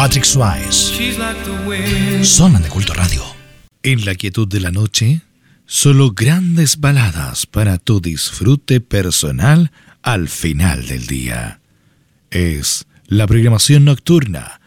Patrick Swayze. Sonan de Culto Radio. En la quietud de la noche, solo grandes baladas para tu disfrute personal al final del día. Es la programación nocturna